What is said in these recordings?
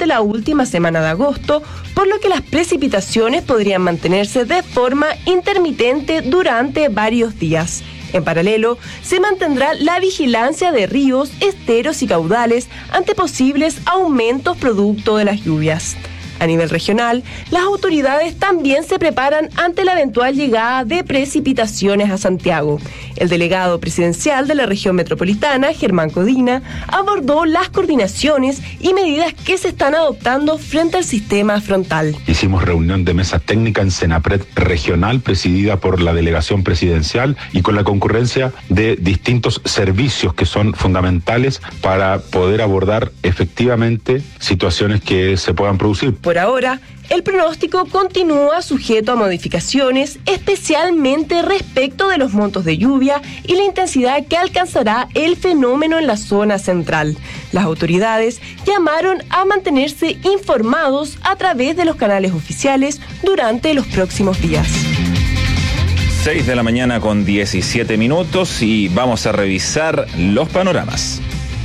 durante la última semana de agosto, por lo que las precipitaciones podrían mantenerse de forma intermitente durante varios días. En paralelo, se mantendrá la vigilancia de ríos, esteros y caudales ante posibles aumentos producto de las lluvias. A nivel regional, las autoridades también se preparan ante la eventual llegada de precipitaciones a Santiago. El delegado presidencial de la región metropolitana, Germán Codina, abordó las coordinaciones y medidas que se están adoptando frente al sistema frontal. Hicimos reunión de mesa técnica en Senapred regional, presidida por la delegación presidencial y con la concurrencia de distintos servicios que son fundamentales para poder abordar efectivamente situaciones que se puedan producir. Por ahora, el pronóstico continúa sujeto a modificaciones, especialmente respecto de los montos de lluvia y la intensidad que alcanzará el fenómeno en la zona central. Las autoridades llamaron a mantenerse informados a través de los canales oficiales durante los próximos días. 6 de la mañana con 17 minutos y vamos a revisar los panoramas.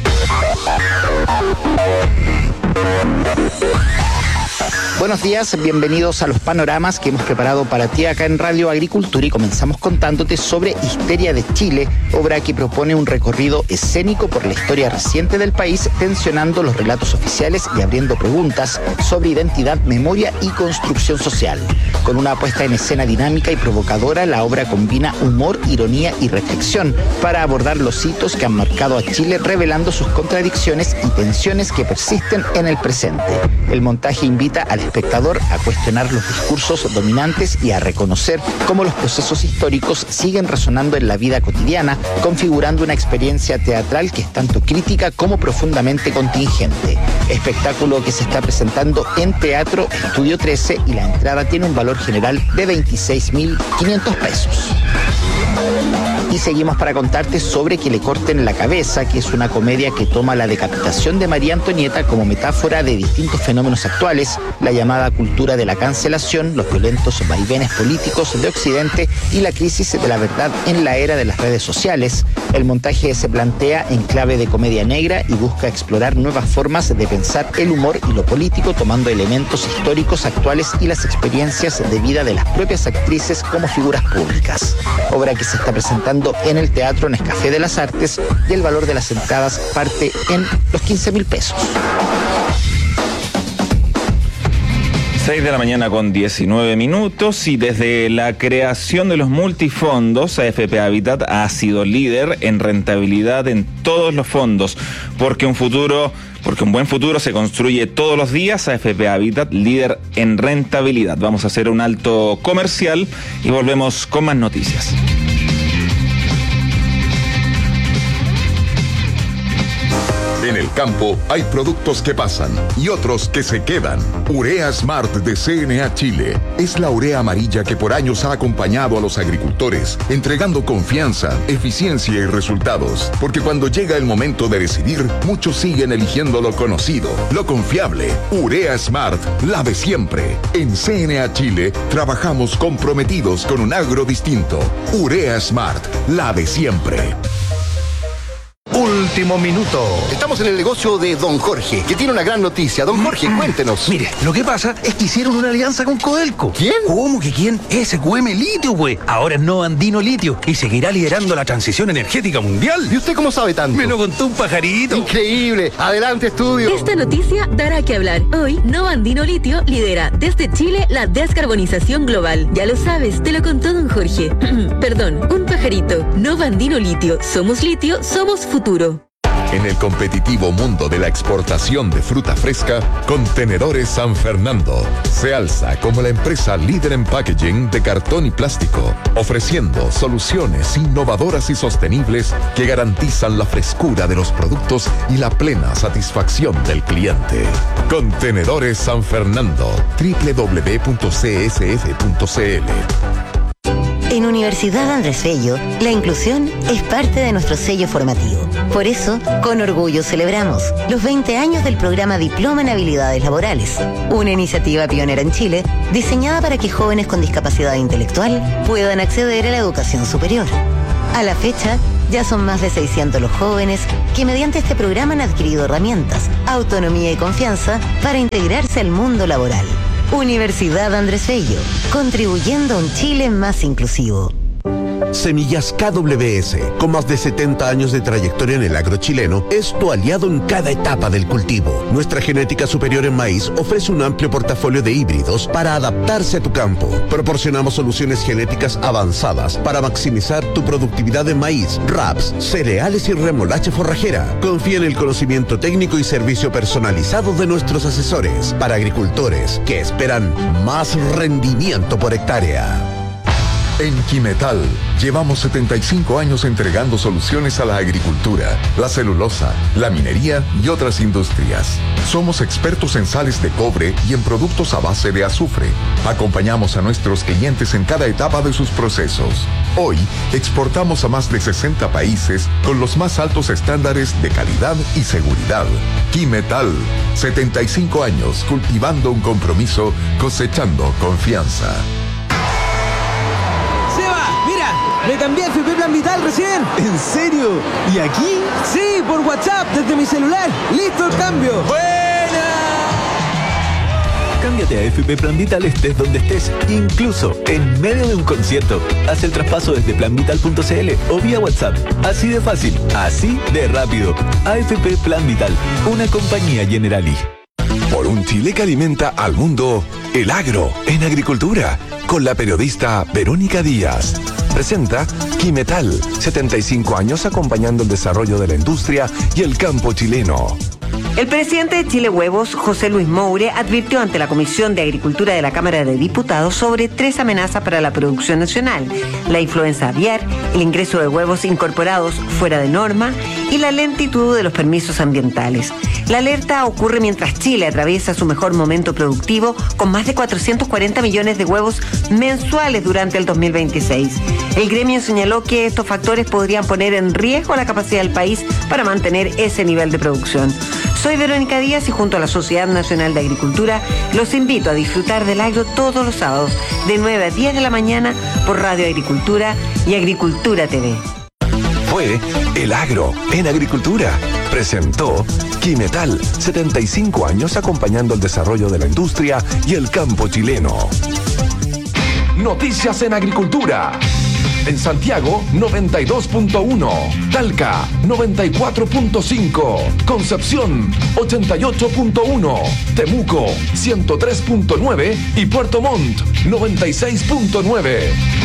Buenos días, bienvenidos a los panoramas que hemos preparado para ti acá en Radio Agricultura y comenzamos contándote sobre Histeria de Chile, obra que propone un recorrido escénico por la historia reciente del país, tensionando los relatos oficiales y abriendo preguntas sobre identidad, memoria y construcción social. Con una puesta en escena dinámica y provocadora, la obra combina humor, ironía y reflexión para abordar los hitos que han marcado a Chile, revelando sus contradicciones y tensiones que persisten en el presente. El montaje invita al espectador a cuestionar los discursos dominantes y a reconocer cómo los procesos históricos siguen resonando en la vida cotidiana, configurando una experiencia teatral que es tanto crítica como profundamente contingente. Espectáculo que se está presentando en Teatro Estudio 13 y la entrada tiene un valor general de 26.500 pesos. Y seguimos para contarte sobre Que le corten la cabeza, que es una comedia que toma la decapitación de María Antonieta como metáfora de distintos fenómenos actuales, la llamada cultura de la cancelación, los violentos vaivenes políticos de Occidente y la crisis de la verdad en la era de las redes sociales. El montaje se plantea en clave de comedia negra y busca explorar nuevas formas de pensar el humor y lo político, tomando elementos históricos actuales y las experiencias de vida de las propias actrices como figuras públicas. Obra que se está presentando en el Teatro Nescafé de las Artes y el valor de las entradas parte en los 15.000 pesos. 6 de la mañana con 19 minutos y desde la creación de los multifondos, AFP Habitat ha sido líder en rentabilidad en todos los fondos, porque un buen futuro se construye todos los días. AFP Habitat, líder en rentabilidad. Vamos a hacer un alto comercial y volvemos con más noticias. En el campo hay productos que pasan y otros que se quedan. Urea Smart de CNA Chile es la urea amarilla que por años ha acompañado a los agricultores, entregando confianza, eficiencia y resultados. Porque cuando llega el momento de decidir, muchos siguen eligiendo lo conocido, lo confiable. Urea Smart, la de siempre. En CNA Chile trabajamos comprometidos con un agro distinto. Urea Smart, la de siempre. Último minuto. Estamos en el negocio de Don Jorge, que tiene una gran noticia. Don Jorge, cuéntenos. Mire, lo que pasa es que hicieron una alianza con Codelco. ¿Quién? ¿Cómo que quién? SQM Litio, güey. Ahora es Nova Andino Litio y seguirá liderando la transición energética mundial. ¿Y usted cómo sabe tanto? Me lo contó un pajarito. Increíble. Adelante, estudio. Esta noticia dará que hablar. Hoy, Nova Andino Litio lidera desde Chile la descarbonización global. Ya lo sabes, te lo contó Don Jorge. Perdón, un pajarito. Nova Andino Litio. Somos litio, somos futuro. En el competitivo mundo de la exportación de fruta fresca, Contenedores San Fernando se alza como la empresa líder en packaging de cartón y plástico, ofreciendo soluciones innovadoras y sostenibles que garantizan la frescura de los productos y la plena satisfacción del cliente. Contenedores San Fernando, www.csf.cl. En Universidad Andrés Bello, la inclusión es parte de nuestro sello formativo. Por eso, con orgullo celebramos los 20 años del programa Diploma en Habilidades Laborales, una iniciativa pionera en Chile diseñada para que jóvenes con discapacidad intelectual puedan acceder a la educación superior. A la fecha, Ya son más de 600 los jóvenes que mediante este programa han adquirido herramientas, autonomía y confianza para integrarse al mundo laboral. Universidad Andrés Bello, contribuyendo a un Chile más inclusivo. Semillas KWS, con más de 70 años de trayectoria en el agro chileno, es tu aliado en cada etapa del cultivo. Nuestra genética superior en maíz ofrece un amplio portafolio de híbridos para adaptarse a tu campo. Proporcionamos soluciones genéticas avanzadas para maximizar tu productividad en maíz, raps, cereales y remolacha forrajera. Confía en el conocimiento técnico y servicio personalizado de nuestros asesores para agricultores que esperan más rendimiento por hectárea. En Quimetal llevamos 75 años entregando soluciones a la agricultura, la celulosa, la minería y otras industrias. Somos expertos en sales de cobre y en productos a base de azufre. Acompañamos a nuestros clientes en cada etapa de sus procesos. Hoy exportamos a más de 60 países con los más altos estándares de calidad y seguridad. Quimetal, 75 años cultivando un compromiso, cosechando confianza. Me cambié a FP Plan Vital recién. ¿En serio? ¿Y aquí? Sí, por WhatsApp, desde mi celular. ¡Listo el cambio! ¡Buena! Cámbiate a FP Plan Vital estés donde estés, incluso en medio de un concierto. Haz el traspaso desde planvital.cl o vía WhatsApp. Así de fácil, así de rápido. AFP Plan Vital, una compañía Generali. Por un Chile que alimenta al mundo, el agro en agricultura, con la periodista Verónica Díaz. Presenta Quimetal, 75 años acompañando el desarrollo de la industria y el campo chileno. El presidente de Chile Huevos, José Luis Moure, advirtió ante la Comisión de Agricultura de la Cámara de Diputados sobre 3 amenazas para la producción nacional: la influenza aviar, el ingreso de huevos incorporados fuera de norma y la lentitud de los permisos ambientales. La alerta ocurre mientras Chile atraviesa su mejor momento productivo, con más de 440 millones de huevos mensuales durante el 2026. El gremio señaló que estos factores podrían poner en riesgo la capacidad del país para mantener ese nivel de producción. Soy Verónica Díaz y junto a la Sociedad Nacional de Agricultura los invito a disfrutar del agro todos los sábados de 9 a 10 de la mañana por Radio Agricultura y Agricultura TV. Fue El Agro en Agricultura. Presentó Quimetal, 75 años acompañando el desarrollo de la industria y el campo chileno. Noticias en Agricultura. En Santiago, 92.1. Talca, 94.5. Concepción, 88.1. Temuco, 103.9. Y Puerto Montt, 96.9.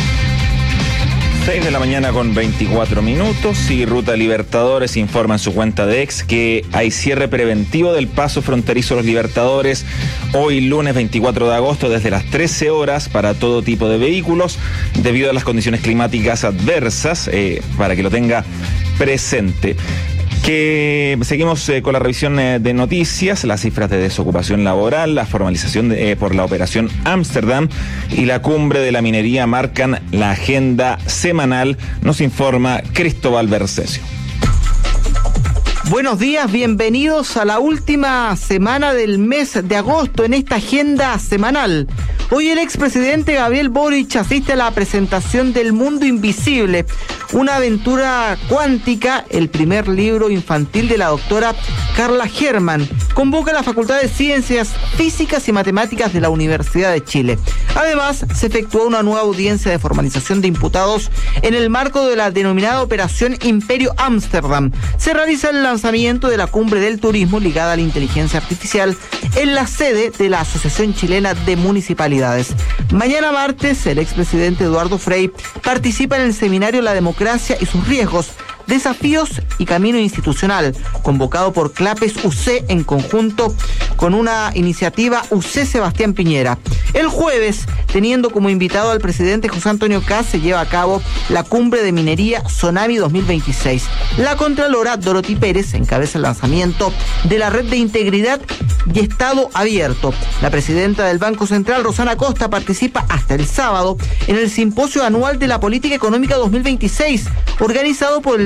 6 de la mañana con 24 minutos y Ruta Libertadores informa en su cuenta de X que hay cierre preventivo del paso fronterizo Los Libertadores hoy lunes 24 de agosto desde las 13 horas para todo tipo de vehículos debido a las condiciones climáticas adversas, para que lo tenga presente. Que seguimos con la revisión de noticias, las cifras de desocupación laboral, la formalización por la operación Ámsterdam y la cumbre de la minería marcan la agenda semanal, nos informa Cristóbal Bercesio. Buenos días, bienvenidos a la última semana del mes de agosto en esta agenda semanal. Hoy el expresidente Gabriel Boric asiste a la presentación del Mundo Invisible, una aventura cuántica, el primer libro infantil de la doctora Carla Herman. Convoca a la Facultad de Ciencias Físicas y Matemáticas de la Universidad de Chile. Además, se efectuó una nueva audiencia de formalización de imputados en el marco de la denominada Operación Imperio Ámsterdam. Se realiza el lanzamiento de la Cumbre del Turismo ligada a la inteligencia artificial en la sede de la Asociación Chilena de Municipalidades. Mañana martes, el expresidente Eduardo Frei participa en el seminario La Democracia y sus riesgos, desafíos y camino institucional, convocado por Clapes UC en conjunto con una iniciativa UC Sebastián Piñera. El jueves, teniendo como invitado al presidente José Antonio Kast, se lleva a cabo la Cumbre de Minería Sonavi 2026. La contralora Dorothy Pérez encabeza el lanzamiento de la Red de Integridad y Estado Abierto. La presidenta del Banco Central, Rosana Costa, participa hasta el sábado en el Simposio Anual de la Política Económica 2026, organizado por el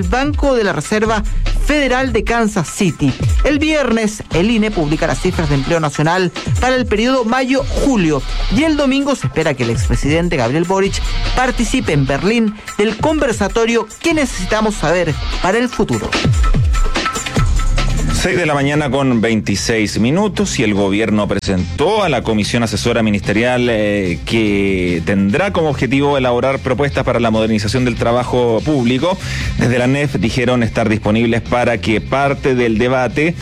Banco de la Reserva Federal de Kansas City. El viernes, el INE publica las cifras de empleo nacional para el periodo mayo-julio y el domingo se espera que el expresidente Gabriel Boric participe en Berlín del conversatorio ¿Qué necesitamos saber para el futuro? 6 de la mañana con 26 minutos y el gobierno presentó a la Comisión Asesora Ministerial que tendrá como objetivo elaborar propuestas para la modernización del trabajo público. Desde la ANEF dijeron estar disponibles para que ser parte del debate,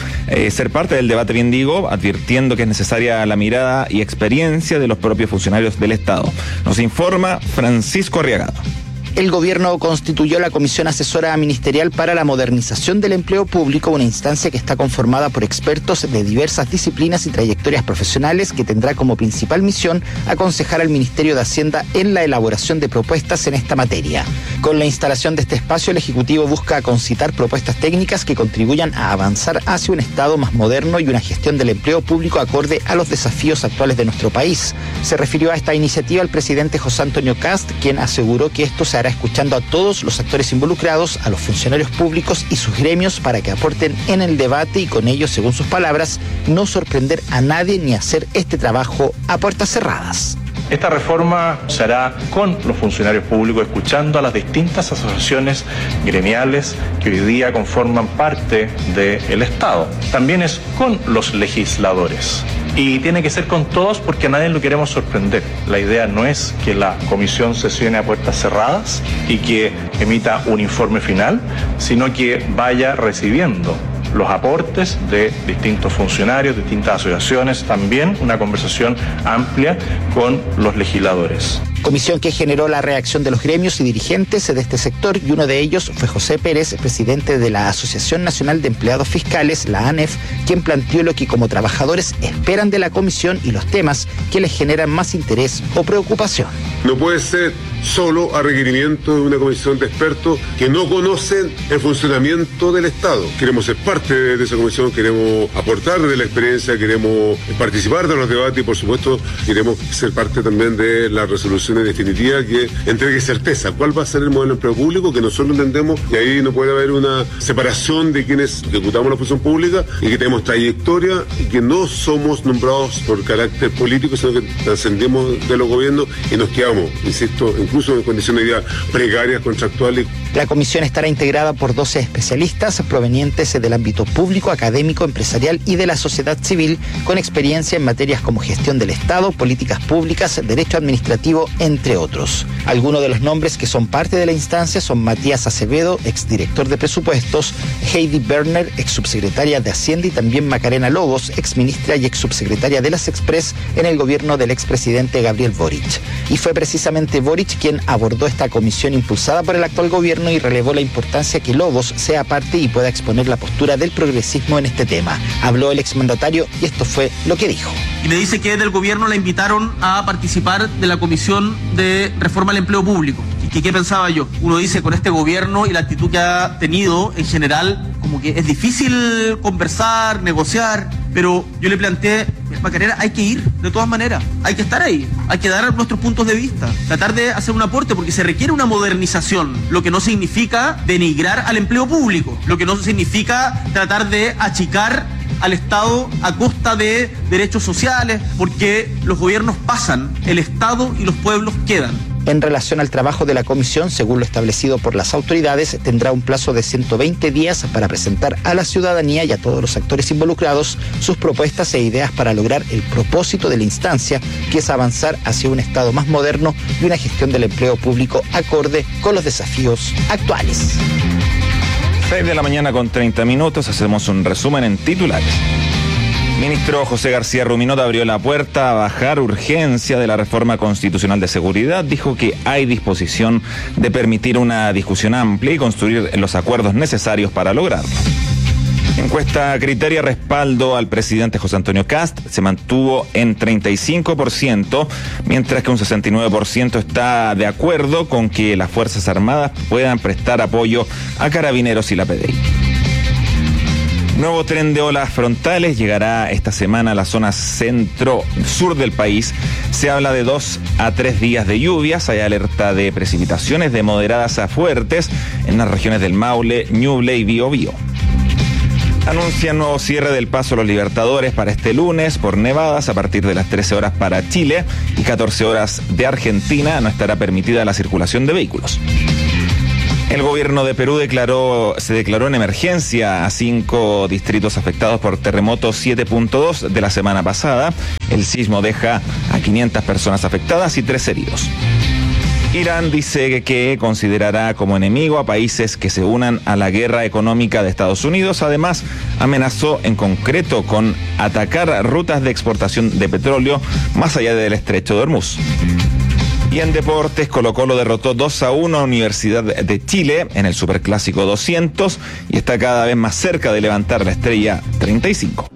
bien digo, advirtiendo que es necesaria la mirada y experiencia de los propios funcionarios del Estado. Nos informa Francisco Arriagado. El gobierno constituyó la Comisión Asesora Ministerial para la Modernización del Empleo Público, una instancia que está conformada por expertos de diversas disciplinas y trayectorias profesionales que tendrá como principal misión aconsejar al Ministerio de Hacienda en la elaboración de propuestas en esta materia. Con la instalación de este espacio, el Ejecutivo busca concitar propuestas técnicas que contribuyan a avanzar hacia un Estado más moderno y una gestión del empleo público acorde a los desafíos actuales de nuestro país. Se refirió a esta iniciativa el presidente José Antonio Kast, quien aseguró que esto se hará escuchando a todos los actores involucrados, a los funcionarios públicos y sus gremios para que aporten en el debate y con ello, según sus palabras, no sorprender a nadie ni hacer este trabajo a puertas cerradas. Esta reforma se hará con los funcionarios públicos, escuchando a las distintas asociaciones gremiales que hoy día conforman parte del Estado. También es con los legisladores. Y tiene que ser con todos porque a nadie lo queremos sorprender. La idea no es que la comisión sesione a puertas cerradas y que emita un informe final, sino que vaya recibiendo los aportes de distintos funcionarios, distintas asociaciones, también una conversación amplia con los legisladores. Comisión que generó la reacción de los gremios y dirigentes de este sector, y uno de ellos fue José Pérez, presidente de la Asociación Nacional de Empleados Fiscales, la ANEF, quien planteó lo que como trabajadores esperan de la comisión y los temas que les generan más interés o preocupación. No puede ser solo a requerimiento de una comisión de expertos que no conocen el funcionamiento del Estado. Queremos ser parte de esa comisión, queremos aportar de la experiencia, queremos participar de los debates y por supuesto queremos ser parte también de las resoluciones definitivas que entregue certeza. ¿Cuál va a ser el modelo de empleo público que nosotros entendemos? Y ahí no puede haber una separación de quienes ejecutamos la función pública y que tenemos trayectoria y que no somos nombrados por carácter político, sino que trascendemos de los gobiernos y nos quedamos, insisto, incluso en condiciones ya precarias, contractuales. La comisión estará integrada por 12 especialistas provenientes del ámbito público, académico, empresarial y de la sociedad civil, con experiencia en materias como gestión del Estado, políticas públicas, derecho administrativo, entre otros. Algunos de los nombres que son parte de la instancia son Matías Acevedo, exdirector de presupuestos, Heidi Berner, exsubsecretaria de Hacienda, y también Macarena Lobos, exministra y exsubsecretaria de las Express en el gobierno del expresidente Gabriel Boric. Y fue precisamente Boric quien abordó esta comisión impulsada por el actual gobierno y relevó la importancia que Lobos sea parte y pueda exponer la postura del progresismo en este tema. Habló el exmandatario y esto fue lo que dijo. Y me dice que del gobierno la invitaron a participar de la Comisión de Reforma al Empleo Público. ¿Y que qué pensaba yo? Uno dice, con este gobierno y la actitud que ha tenido en general, como que es difícil conversar, negociar, pero yo le planteé, Macarena, hay que ir de todas maneras, hay que estar ahí, hay que dar nuestros puntos de vista, tratar de hacer un aporte porque se requiere una modernización, lo que no significa denigrar al empleo público, lo que no significa tratar de achicar al Estado a costa de derechos sociales, porque los gobiernos pasan, el Estado y los pueblos quedan. En relación al trabajo de la comisión, según lo establecido por las autoridades, tendrá un plazo de 120 días para presentar a la ciudadanía y a todos los actores involucrados sus propuestas e ideas para lograr el propósito de la instancia, que es avanzar hacia un Estado más moderno y una gestión del empleo público acorde con los desafíos actuales. 6 de la mañana con 30 minutos, hacemos un resumen en titulares. Ministro José García Ruminot abrió la puerta a bajar urgencia de la reforma constitucional de seguridad. Dijo que hay disposición de permitir una discusión amplia y construir los acuerdos necesarios para lograrlo. Encuesta Criteria respaldo al presidente José Antonio Kast se mantuvo en 35%, mientras que un 69% está de acuerdo con que las Fuerzas Armadas puedan prestar apoyo a Carabineros y la PDI. Nuevo tren de olas frontales llegará esta semana a la zona centro-sur del país. Se habla de 2 a 3 días de lluvias. Hay alerta de precipitaciones de moderadas a fuertes en las regiones del Maule, Ñuble y Biobío. Anuncian nuevo cierre del paso a los Libertadores para este lunes por nevadas a partir de las 13 horas para Chile y 14 horas de Argentina. No estará permitida la circulación de vehículos. El gobierno de Perú se declaró en emergencia a 5 distritos afectados por terremoto 7.2 de la semana pasada. El sismo deja a 500 personas afectadas y 3 heridos. Irán dice que considerará como enemigo a países que se unan a la guerra económica de Estados Unidos. Además, amenazó en concreto con atacar rutas de exportación de petróleo más allá del estrecho de Hormuz. Y en deportes, Colo-Colo derrotó 2-1 a Universidad de Chile en el Superclásico 200 y está cada vez más cerca de levantar la estrella 35.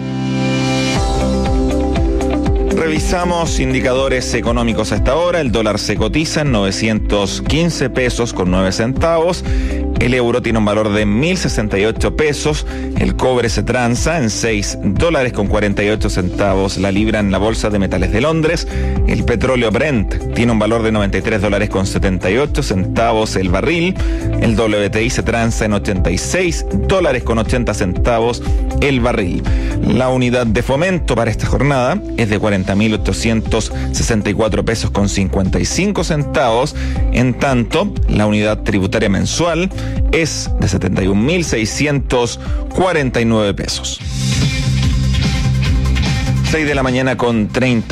Revisamos indicadores económicos a esta hora. El dólar se cotiza en 915 pesos con 9 centavos. El euro tiene un valor de 1.068 pesos. El cobre se transa en $6 con 48 centavos la libra en la Bolsa de Metales de Londres. El petróleo Brent tiene un valor de $93 con 78 centavos el barril. El WTI se transa en $86 con 80 centavos el barril. La unidad de fomento para esta jornada es de 40.864 pesos con 55 centavos. En tanto, la unidad tributaria mensual es de 71.649 pesos. 6 de la mañana con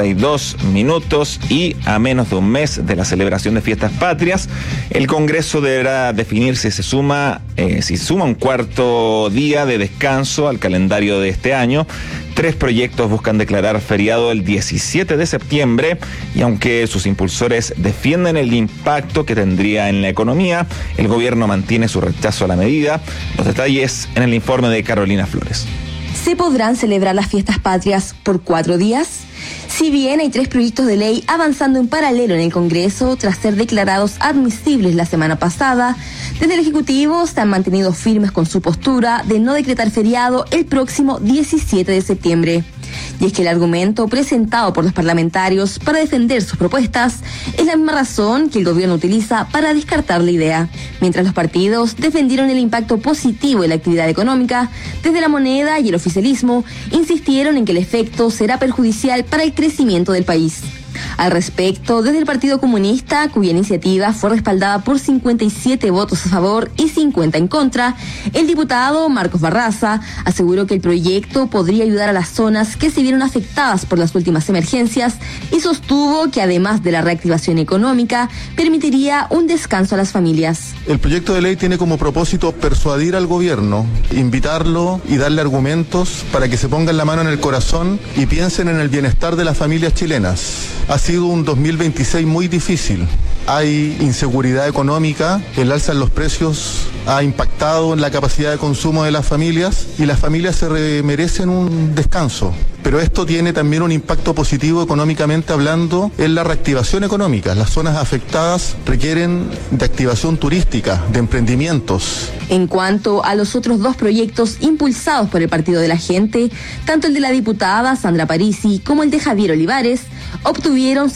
32 minutos y a menos de un mes de la celebración de fiestas patrias, el Congreso deberá definir si suma un cuarto día de descanso al calendario de este año. 3 proyectos buscan declarar feriado el 17 de septiembre y aunque sus impulsores defienden el impacto que tendría en la economía, el gobierno mantiene su rechazo a la medida. Los detalles en el informe de Carolina Flores. ¿Se podrán celebrar las fiestas patrias por 4 días? Si bien hay 3 proyectos de ley avanzando en paralelo en el Congreso tras ser declarados admisibles la semana pasada, desde el Ejecutivo se han mantenido firmes con su postura de no decretar feriado el próximo 17 de septiembre. Y es que el argumento presentado por los parlamentarios para defender sus propuestas es la misma razón que el gobierno utiliza para descartar la idea. Mientras los partidos defendieron el impacto positivo de la actividad económica, desde la moneda y el oficialismo insistieron en que el efecto será perjudicial para el crecimiento del país. Al respecto, desde el Partido Comunista, cuya iniciativa fue respaldada por 57 votos a favor y 50 en contra, el diputado Marcos Barraza aseguró que el proyecto podría ayudar a las zonas que se vieron afectadas por las últimas emergencias y sostuvo que además de la reactivación económica, permitiría un descanso a las familias. El proyecto de ley tiene como propósito persuadir al gobierno, invitarlo y darle argumentos para que se pongan la mano en el corazón y piensen en el bienestar de las familias chilenas. Ha sido un 2026 muy difícil. Hay inseguridad económica, el alza en los precios ha impactado en la capacidad de consumo de las familias y las familias se merecen un descanso. Pero esto tiene también un impacto positivo económicamente hablando en la reactivación económica. Las zonas afectadas requieren de activación turística, de emprendimientos. En cuanto a los otros 2 proyectos impulsados por el Partido de la Gente, tanto el de la diputada Sandra Parisi como el de Javier Olivares, obtuvieron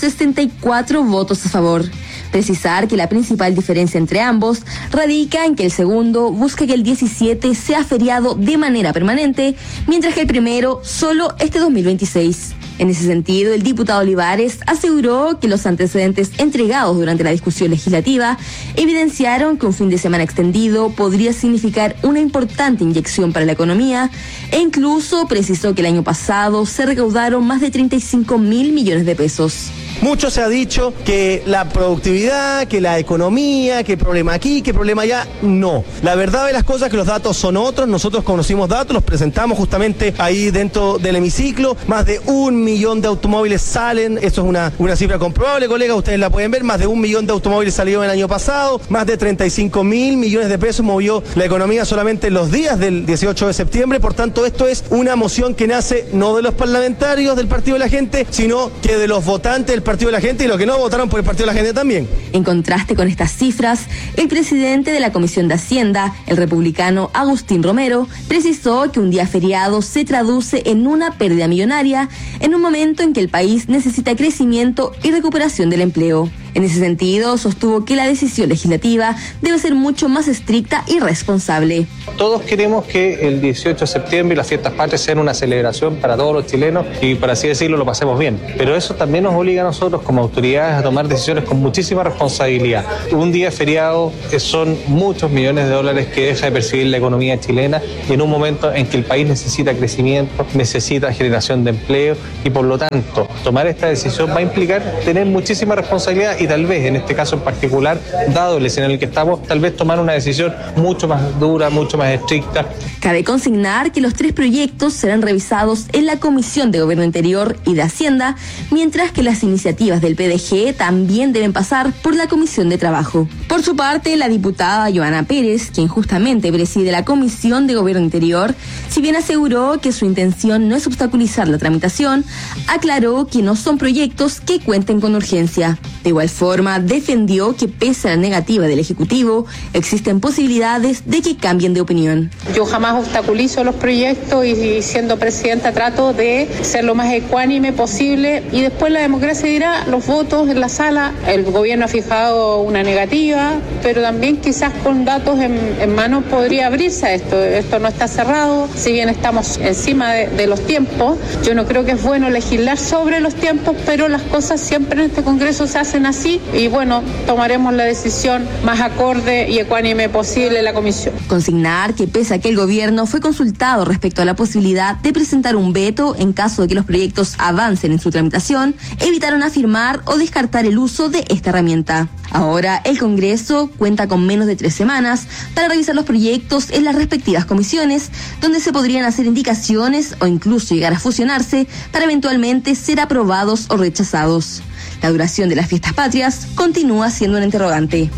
64 votos a favor. Precisar que la principal diferencia entre ambos radica en que el segundo busca que el 17 sea feriado de manera permanente, mientras que el primero solo este 2026. En ese sentido, el diputado Olivares aseguró que los antecedentes entregados durante la discusión legislativa evidenciaron que un fin de semana extendido podría significar una importante inyección para la economía e incluso precisó que el año pasado se recaudaron más de 35.000 millones de pesos. Mucho se ha dicho que la productividad, que la economía, que el problema aquí, que el problema allá. No. La verdad de las cosas es que los datos son otros. Nosotros conocimos datos, los presentamos justamente ahí dentro del hemiciclo. Más de 1 millón de automóviles salen. Eso es una cifra comprobable, colega. Ustedes la pueden ver. Más de 1 millón de automóviles salieron el año pasado. Más de 35.000 millones de pesos movió la economía solamente en los días del 18 de septiembre. Por tanto, esto es una moción que nace no de los parlamentarios del Partido de la Gente, sino que de los votantes del Partido de la Gente y los que no votaron por el Partido de la Gente también. En contraste con estas cifras, el presidente de la Comisión de Hacienda, el republicano Agustín Romero, precisó que un día feriado se traduce en una pérdida millonaria en un momento en que el país necesita crecimiento y recuperación del empleo. En ese sentido, sostuvo que la decisión legislativa debe ser mucho más estricta y responsable. Todos queremos que el 18 de septiembre y las fiestas patrias sean una celebración para todos los chilenos y, por así decirlo, lo pasemos bien. Pero eso también nos obliga a nosotros como autoridades a tomar decisiones con muchísima responsabilidad. Un día feriado son muchos millones de dólares que deja de percibir la economía chilena y en un momento en que el país necesita crecimiento, necesita generación de empleo y, por lo tanto, tomar esta decisión va a implicar tener muchísima responsabilidad y tal vez, en este caso en particular, dado el escenario en el que estamos, tal vez tomar una decisión mucho más dura, mucho más estricta. Cabe consignar que los 3 proyectos serán revisados en la Comisión de Gobierno Interior y de Hacienda, mientras que las iniciativas del PDG también deben pasar por la Comisión de Trabajo. Por su parte, la diputada Joana Pérez, quien justamente preside la Comisión de Gobierno Interior, si bien aseguró que su intención no es obstaculizar la tramitación, aclaró que no son proyectos que cuenten con urgencia. De igual forma, defendió que pese a la negativa del Ejecutivo, existen posibilidades de que cambien de opinión. Yo jamás obstaculizo los proyectos y siendo presidenta trato de ser lo más ecuánime posible y después la democracia dirá los votos en la sala. El gobierno ha fijado una negativa, pero también quizás con datos en mano podría abrirse a esto. Esto no está cerrado, si bien estamos encima de los tiempos. Yo no creo que es bueno legislar sobre los tiempos, pero las cosas siempre en este Congreso se hacen así y bueno, tomaremos la decisión más acorde y ecuánime posible en la comisión. Consignar que pese a que el gobierno fue consultado respecto a la posibilidad de presentar un veto en caso de que los proyectos avancen en su tramitación, evitaron afirmar o descartar el uso de esta herramienta. Ahora, el Congreso cuenta con menos de 3 semanas para revisar los proyectos en las respectivas comisiones, donde se podrían hacer indicaciones o incluso llegar a fusionarse para eventualmente ser aprobados o rechazados. La duración de las fiestas patrias continúa siendo un interrogante.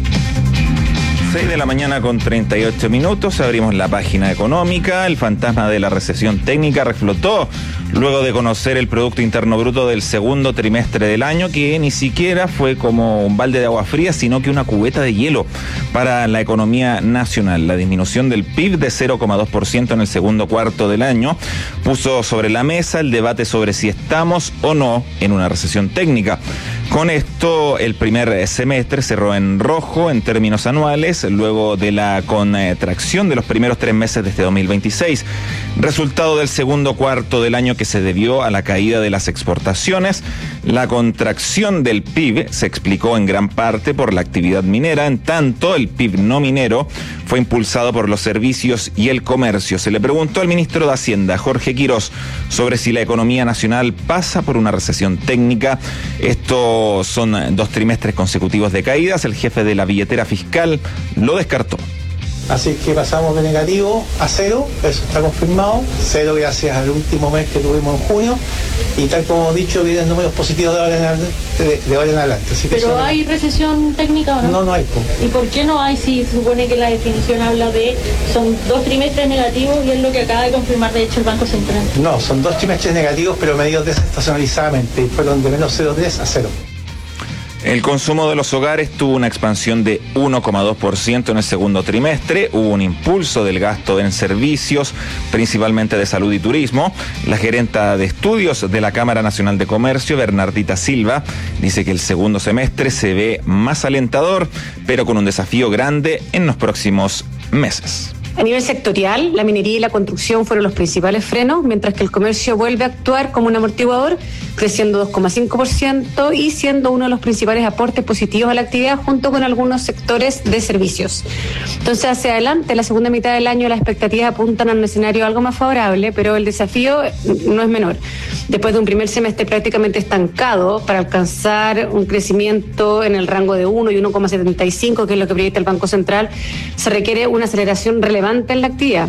6 de la mañana con 38 minutos, abrimos la página económica. El fantasma de la recesión técnica reflotó luego de conocer el Producto Interno Bruto del segundo trimestre del año, que ni siquiera fue como un balde de agua fría, sino que una cubeta de hielo para la economía nacional. La disminución del PIB de 0,2% en el segundo cuarto del año puso sobre la mesa el debate sobre si estamos o no en una recesión técnica. Con esto, el primer semestre cerró en rojo en términos anuales, luego de la contracción de los primeros 3 meses de este 2026, resultado del segundo cuarto del año que se debió a la caída de las exportaciones. La contracción del PIB se explicó en gran parte por la actividad minera, en tanto el PIB no minero fue impulsado por los servicios y el comercio. Se le preguntó al ministro de Hacienda, Jorge Quirós, sobre si la economía nacional pasa por una recesión técnica. Esto son 2 trimestres consecutivos de caídas. El jefe de la billetera fiscal lo descartó. Así que pasamos de negativo a 0, eso está confirmado, 0 gracias al último mes que tuvimos en junio, y tal como hemos dicho, vienen números positivos de ahora en adelante. Así que ¿pero hay recesión técnica o no? No hay. ¿Y por qué no hay si se supone que la definición habla de son 2 trimestres negativos y es lo que acaba de confirmar de hecho el Banco Central? No, son 2 trimestres negativos pero medidos desestacionalizadamente y fueron de menos 0,3 a 0. El consumo de los hogares tuvo una expansión de 1,2% en el segundo trimestre. Hubo un impulso del gasto en servicios, principalmente de salud y turismo. La gerenta de estudios de la Cámara Nacional de Comercio, Bernardita Silva, dice que el segundo semestre se ve más alentador, pero con un desafío grande en los próximos meses. A nivel sectorial, la minería y la construcción fueron los principales frenos, mientras que el comercio vuelve a actuar como un amortiguador, creciendo 2,5% y siendo uno de los principales aportes positivos a la actividad, junto con algunos sectores de servicios. Entonces, hacia adelante, la segunda mitad del año, las expectativas apuntan a un escenario algo más favorable, pero el desafío no es menor. Después de un primer semestre prácticamente estancado, para alcanzar un crecimiento en el rango de 1 y 1,75, que es lo que proyecta el Banco Central, se requiere una aceleración relevante en la actividad.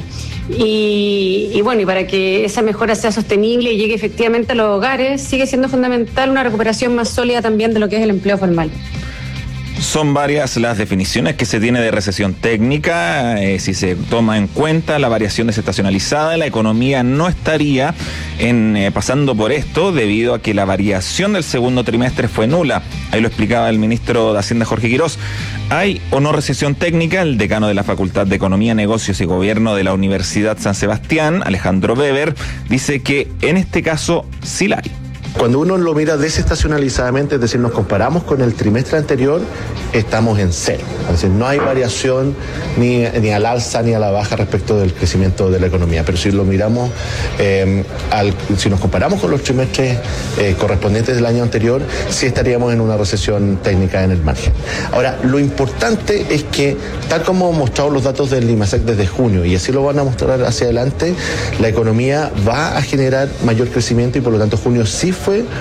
Y bueno, y para que esa mejora sea sostenible y llegue efectivamente a los hogares, sigue siendo fundamental una recuperación más sólida también de lo que es el empleo formal. Son varias las definiciones que se tiene de recesión técnica. Si se toma en cuenta la variación desestacionalizada, la economía no estaría pasando por esto debido a que la variación del segundo trimestre fue nula. Ahí lo explicaba el ministro de Hacienda, Jorge Quirós. ¿Hay o no recesión técnica? El decano de la Facultad de Economía, Negocios y Gobierno de la Universidad San Sebastián, Alejandro Weber, dice que en este caso sí la hay. Cuando uno lo mira desestacionalizadamente, es decir, nos comparamos con el trimestre anterior, estamos en cero. Es decir, no hay variación ni al alza ni a la baja respecto del crecimiento de la economía. Pero si lo miramos, si nos comparamos con los trimestres correspondientes del año anterior, sí estaríamos en una recesión técnica en el margen. Ahora, lo importante es que, tal como han mostrado los datos del IMASEC desde junio, y así lo van a mostrar hacia adelante, la economía va a generar mayor crecimiento y por lo tanto junio sí fue